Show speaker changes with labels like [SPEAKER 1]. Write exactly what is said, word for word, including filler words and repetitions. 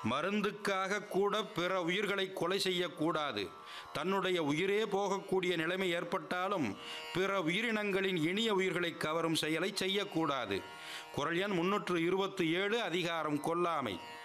[SPEAKER 1] மருந்துக்காக கூட பிற உயிர்களை கொலை செய்யக்கூடாது. தன்னுடைய உயிரே போகக்கூடிய நிலைமை ஏற்பட்டாலும் பிற உயிரினங்களின் இனிய உயிர்களை கவரும் செயலை செய்யக்கூடாது. குறள் எண் முன்னூற்று இருபத்தி ஏழு, அதிகாரம் கொல்லாமை.